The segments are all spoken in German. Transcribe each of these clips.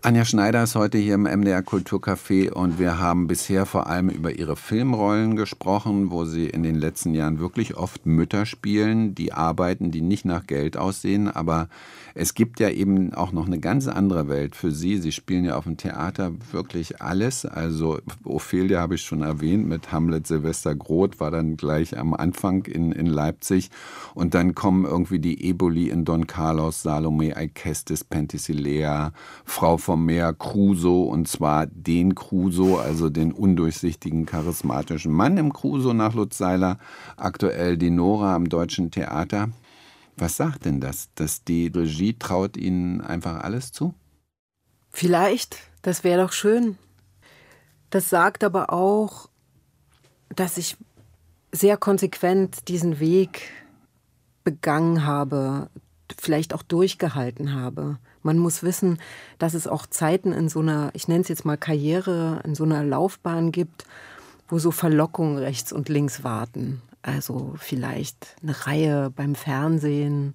Anja Schneider ist heute hier im MDR Kulturcafé und wir haben bisher vor allem über ihre Filmrollen gesprochen, wo sie in den letzten Jahren wirklich oft Mütter spielen, die arbeiten, die nicht nach Geld aussehen, aber es gibt ja eben auch noch eine ganz andere Welt für sie. Sie spielen ja auf dem Theater wirklich alles, also Ophelia habe ich schon erwähnt, mit Hamlet Silvester Groth war dann gleich am Anfang in Leipzig und dann kommen irgendwie die Eboli in Don Carlos, Salome, Alcestis, Penthesilea, Frau vom Meer, Crusoe, und zwar den Crusoe, also den undurchsichtigen, charismatischen Mann im Crusoe nach Lutz Seiler, aktuell die Nora am Deutschen Theater. Was sagt denn das, dass die Regie traut Ihnen einfach alles zu? Vielleicht, das wäre doch schön. Das sagt aber auch, dass ich sehr konsequent diesen Weg begangen habe, vielleicht auch durchgehalten habe. Man muss wissen, dass es auch Zeiten in so einer, ich nenne es jetzt mal Karriere, in so einer Laufbahn gibt, wo so Verlockungen rechts und links warten. Also vielleicht eine Reihe beim Fernsehen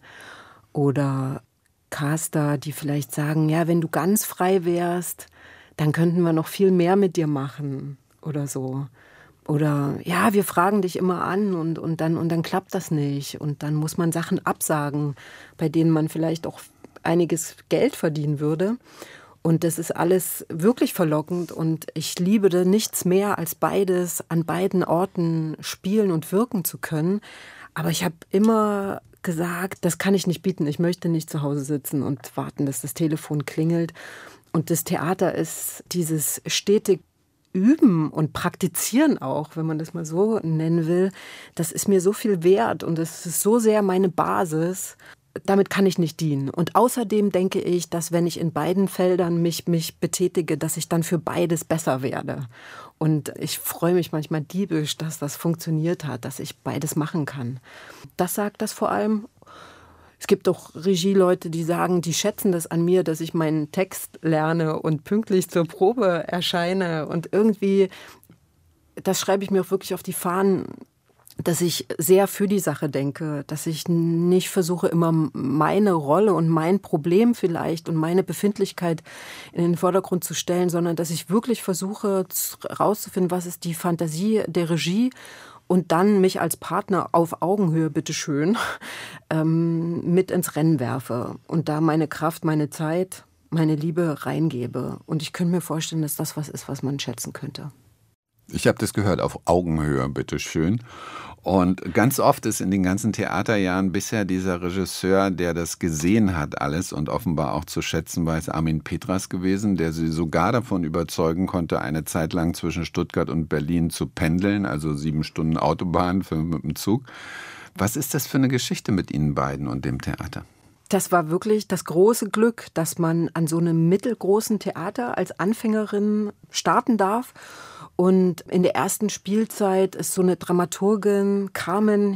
oder Caster, die vielleicht sagen, ja, wenn du ganz frei wärst, dann könnten wir noch viel mehr mit dir machen oder so. Oder ja, wir fragen dich immer an und dann klappt das nicht. Und dann muss man Sachen absagen, bei denen man vielleicht auch einiges Geld verdienen würde. Und das ist alles wirklich verlockend und ich liebe da nichts mehr als beides, an beiden Orten spielen und wirken zu können. Aber ich habe immer gesagt, das kann ich nicht bieten. Ich möchte nicht zu Hause sitzen und warten, dass das Telefon klingelt. Und das Theater ist dieses stetig Üben und Praktizieren auch, wenn man das mal so nennen will. Das ist mir so viel wert und es ist so sehr meine Basis. Damit kann ich nicht dienen. Und außerdem denke ich, dass wenn ich in beiden Feldern mich betätige, dass ich dann für beides besser werde. Und ich freue mich manchmal diebisch, dass das funktioniert hat, dass ich beides machen kann. Das sagt das vor allem. Es gibt auch Regieleute, die sagen, die schätzen das an mir, dass ich meinen Text lerne und pünktlich zur Probe erscheine. Und irgendwie, das schreibe ich mir auch wirklich auf die Fahnen, dass ich sehr für die Sache denke, dass ich nicht versuche, immer meine Rolle und mein Problem vielleicht und meine Befindlichkeit in den Vordergrund zu stellen, sondern dass ich wirklich versuche, herauszufinden, was ist die Fantasie der Regie und dann mich als Partner auf Augenhöhe, bitteschön, mit ins Rennen werfe und da meine Kraft, meine Zeit, meine Liebe reingebe. Und ich könnte mir vorstellen, dass das was ist, was man schätzen könnte. Ich habe das gehört, auf Augenhöhe, bitteschön. Und ganz oft ist in den ganzen Theaterjahren bisher dieser Regisseur, der das gesehen hat alles und offenbar auch zu schätzen weiß, Armin Petras gewesen, der sie sogar davon überzeugen konnte, eine Zeit lang zwischen Stuttgart und Berlin zu pendeln, also 7 Stunden Autobahn mit dem Zug. Was ist das für eine Geschichte mit Ihnen beiden und dem Theater? Das war wirklich das große Glück, dass man an so einem mittelgroßen Theater als Anfängerin starten darf. Und in der ersten Spielzeit ist so eine Dramaturgin, Carmen,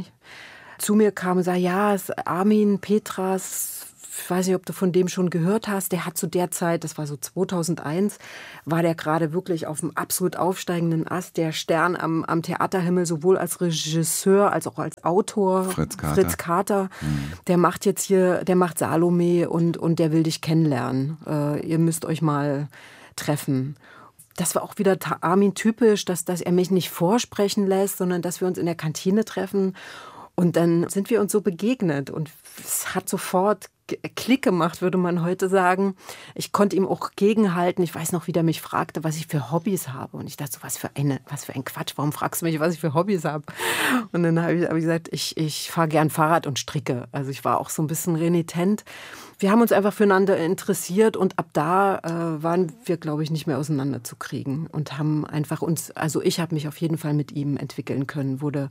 zu mir kam und sagte, ja, es ist Armin Petras, ich weiß nicht, ob du von dem schon gehört hast, der hat zu der Zeit, das war so 2001, war der gerade wirklich auf dem absolut aufsteigenden Ast, der Stern am Theaterhimmel, sowohl als Regisseur als auch als Autor. Fritz Kater. Der macht jetzt hier, der macht Salome und der will dich kennenlernen. Ihr müsst euch mal treffen. Das war auch wieder Armin typisch, dass er mich nicht vorsprechen lässt, sondern dass wir uns in der Kantine treffen. Und dann sind wir uns so begegnet und es hat sofort Klick gemacht, würde man heute sagen. Ich konnte ihm auch gegenhalten. Ich weiß noch, wie der mich fragte, was ich für Hobbys habe. Und ich dachte so, was für ein Quatsch, warum fragst du mich, was ich für Hobbys habe? Und dann habe ich gesagt, ich fahre gern Fahrrad und stricke. Also ich war auch so ein bisschen renitent. Wir haben uns einfach füreinander interessiert und ab da waren wir, glaube ich, nicht mehr auseinanderzukriegen und haben einfach ich habe mich auf jeden Fall mit ihm entwickeln können, wurde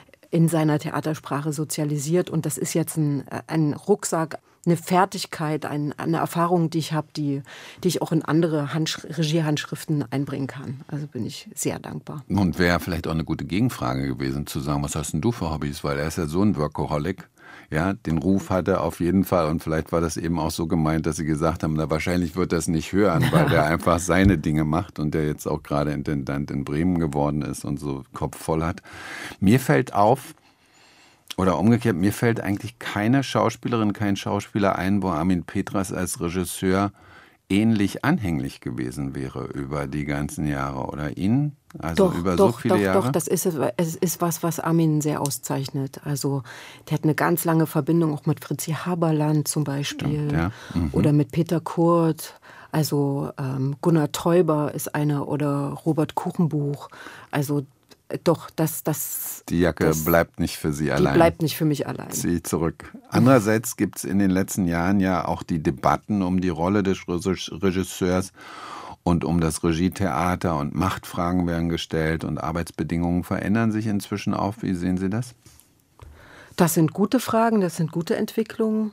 in seiner Theatersprache sozialisiert und das ist jetzt ein Rucksack, eine Fertigkeit, eine Erfahrung, die ich habe, die ich auch in andere Regiehandschriften einbringen kann. Also bin ich sehr dankbar. Und wäre vielleicht auch eine gute Gegenfrage gewesen, zu sagen, was hast denn du für Hobbys? Weil er ist ja so ein Workaholic. Ja, den Ruf hat er auf jeden Fall und vielleicht war das eben auch so gemeint, dass sie gesagt haben, na wahrscheinlich wird er es nicht hören, weil der einfach seine Dinge macht und der jetzt auch gerade Intendant in Bremen geworden ist und so Kopf voll hat. Mir fällt auf, oder umgekehrt, mir fällt eigentlich keine Schauspielerin, kein Schauspieler ein, wo Armin Petras als Regisseur ähnlich anhänglich gewesen wäre über die ganzen Jahre, oder Ihnen? Also über so viele Jahre? Doch, das ist es. Es ist was Armin sehr auszeichnet. Also der hat eine ganz lange Verbindung auch mit Fritzi Haberland zum Beispiel. Stimmt, ja. Oder mit Peter Kurt. Also Gunnar Teuber ist einer oder Robert Kuchenbuch. Also doch, die Jacke bleibt nicht für Sie allein. Die bleibt nicht für mich allein. Ziehe ich zurück. Andererseits gibt es in den letzten Jahren ja auch die Debatten um die Rolle des Regisseurs und um das Regietheater, und Machtfragen werden gestellt und Arbeitsbedingungen verändern sich inzwischen auch. Wie sehen Sie das? Das sind gute Fragen, das sind gute Entwicklungen.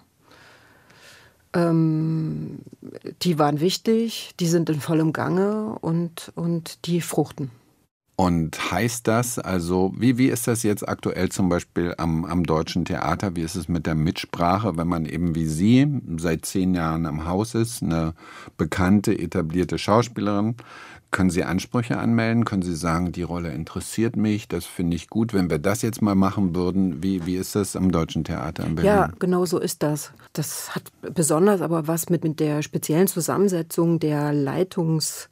Die waren wichtig, die sind in vollem Gange und die fruchten. Und heißt das, also wie ist das jetzt aktuell zum Beispiel am Deutschen Theater? Wie ist es mit der Mitsprache, wenn man eben wie Sie seit 10 Jahren am Haus ist, eine bekannte, etablierte Schauspielerin? Können Sie Ansprüche anmelden? Können Sie sagen, die Rolle interessiert mich, das finde ich gut, wenn wir das jetzt mal machen würden? Wie ist das am Deutschen Theater in Berlin? Ja, genau so ist das. Das hat besonders aber was mit der speziellen Zusammensetzung der Etage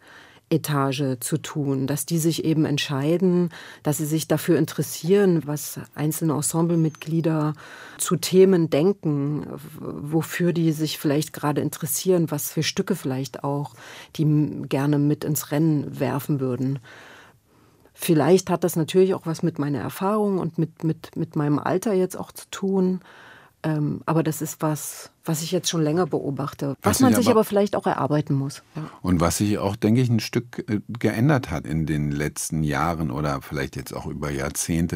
zu tun, dass die sich eben entscheiden, dass sie sich dafür interessieren, was einzelne Ensemblemitglieder zu Themen denken, wofür die sich vielleicht gerade interessieren, was für Stücke vielleicht auch, die gerne mit ins Rennen werfen würden. Vielleicht hat das natürlich auch was mit meiner Erfahrung und mit meinem Alter jetzt auch zu tun. Aber das ist was ich jetzt schon länger beobachte, was man sich aber vielleicht auch erarbeiten muss. Ja. Und was sich auch, denke ich, ein Stück geändert hat in den letzten Jahren oder vielleicht jetzt auch über Jahrzehnte,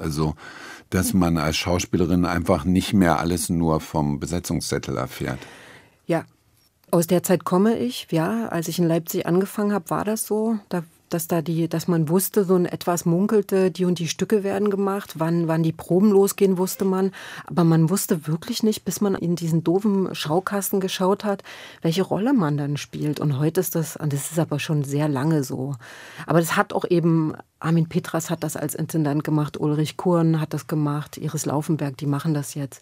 dass man als Schauspielerin einfach nicht mehr alles nur vom Besetzungszettel erfährt. Ja, aus der Zeit komme ich. Ja, als ich in Leipzig angefangen habe, war das so. Dass man wusste, so etwas munkelte, die und die Stücke werden gemacht, wann die Proben losgehen, wusste man. Aber man wusste wirklich nicht, bis man in diesen doofen Schaukasten geschaut hat, welche Rolle man dann spielt. Und heute ist das ist aber schon sehr lange so. Aber das hat auch eben, Armin Petras hat das als Intendant gemacht, Ulrich Kurn hat das gemacht, Iris Laufenberg, die machen das jetzt.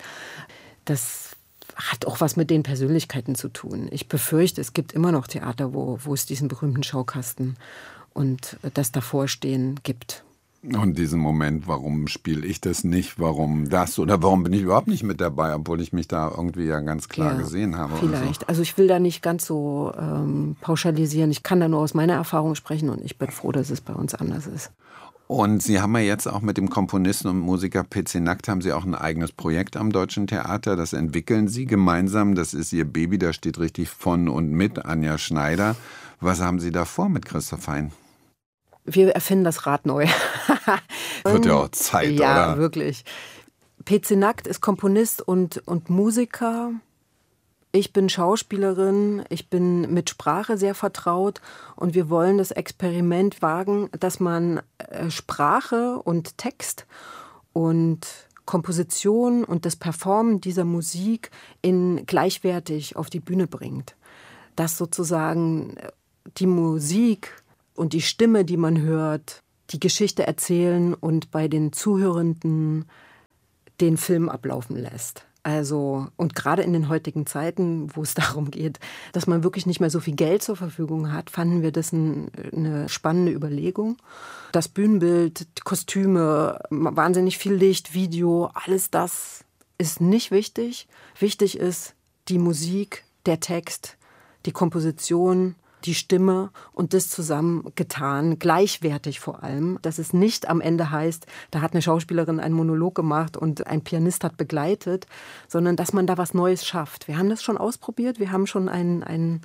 Das hat auch was mit den Persönlichkeiten zu tun. Ich befürchte, es gibt immer noch Theater, wo es diesen berühmten Schaukasten und das Davorstehen gibt. Und diesen Moment, warum spiele ich das nicht, warum das oder warum bin ich überhaupt nicht mit dabei, obwohl ich mich da irgendwie ja ganz klar gesehen habe. Vielleicht. So. Also ich will da nicht ganz so pauschalisieren. Ich kann da nur aus meiner Erfahrung sprechen und ich bin froh, dass es bei uns anders ist. Und Sie haben ja jetzt auch mit dem Komponisten und Musiker PC Nackt haben Sie auch ein eigenes Projekt am Deutschen Theater. Das entwickeln Sie gemeinsam. Das ist Ihr Baby, da steht richtig von und mit Anja Schneider. Was haben Sie da vor mit Christoph Hein? Wir erfinden das Rad neu. Wird ja auch Zeit, oder? Ja, wirklich. PC Nackt ist Komponist und Musiker. Ich bin Schauspielerin, ich bin mit Sprache sehr vertraut und wir wollen das Experiment wagen, dass man Sprache und Text und Komposition und das Performen dieser Musik gleichwertig auf die Bühne bringt. Dass sozusagen die Musik und die Stimme, die man hört, die Geschichte erzählen und bei den Zuhörenden den Film ablaufen lässt. Also, und gerade in den heutigen Zeiten, wo es darum geht, dass man wirklich nicht mehr so viel Geld zur Verfügung hat, fanden wir das eine spannende Überlegung. Das Bühnenbild, die Kostüme, wahnsinnig viel Licht, Video, alles das ist nicht wichtig. Wichtig ist die Musik, der Text, die Komposition, die Stimme und das zusammengetan, gleichwertig vor allem, dass es nicht am Ende heißt, da hat eine Schauspielerin einen Monolog gemacht und ein Pianist hat begleitet, sondern dass man da was Neues schafft. Wir haben das schon ausprobiert, wir haben schon einen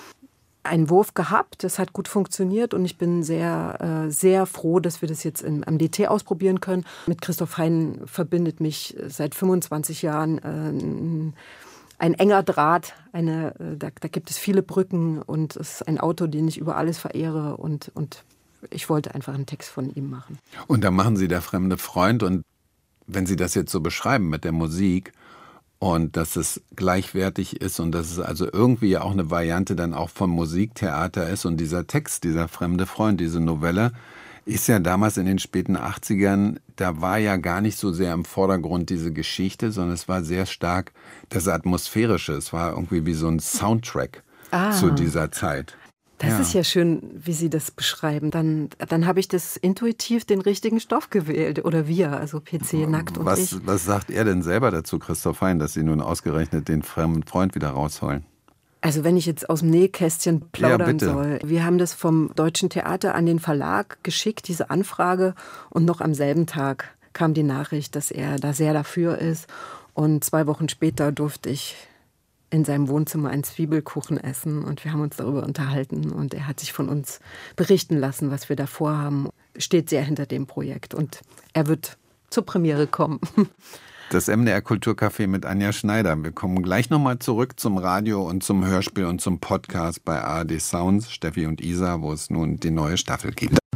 Wurf gehabt, das hat gut funktioniert und ich bin sehr, sehr froh, dass wir das jetzt am DT ausprobieren können. Mit Christoph Hein verbindet mich seit 25 Jahren ein enger Draht, da gibt es viele Brücken und es ist ein Autor, den ich über alles verehre und ich wollte einfach einen Text von ihm machen. Und da machen Sie Der fremde Freund und wenn Sie das jetzt so beschreiben mit der Musik und dass es gleichwertig ist und dass es also irgendwie ja auch eine Variante dann auch vom Musiktheater ist und dieser Text, dieser fremde Freund, diese Novelle, ist ja damals in den späten 80ern, da war ja gar nicht so sehr im Vordergrund diese Geschichte, sondern es war sehr stark das Atmosphärische. Es war irgendwie wie so ein Soundtrack. zu dieser Zeit. Das ist ja schön, wie Sie das beschreiben. Dann habe ich das intuitiv den richtigen Stoff gewählt. Oder wir, also PC, Nackt und ich. Was sagt er denn selber dazu, Christoph Hein, dass Sie nun ausgerechnet den fremden Freund wieder rausholen? Also wenn ich jetzt aus dem Nähkästchen plaudern soll. Wir haben das vom Deutschen Theater an den Verlag geschickt, diese Anfrage. Und noch am selben Tag kam die Nachricht, dass er da sehr dafür ist. Und 2 Wochen später durfte ich in seinem Wohnzimmer einen Zwiebelkuchen essen und wir haben uns darüber unterhalten und er hat sich von uns berichten lassen, was wir da vorhaben. Steht sehr hinter dem Projekt und er wird zur Premiere kommen. Das MDR Kulturcafé mit Anja Schneider. Wir kommen gleich nochmal zurück zum Radio und zum Hörspiel und zum Podcast bei ARD Sounds, Steffi und Isa, wo es nun die neue Staffel gibt.